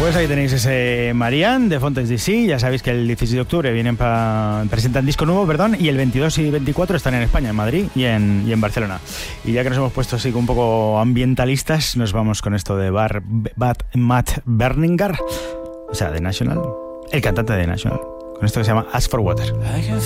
Pues ahí tenéis ese Marianne de Fontes DC. Ya sabéis que el 16 de octubre presentan disco nuevo, y el 22 y 24 están en España, en Madrid y en Barcelona. Y ya que nos hemos puesto así un poco ambientalistas, nos vamos con esto de Matt Berninger, o sea, de National, el cantante de National, con esto que se llama Ask for Water.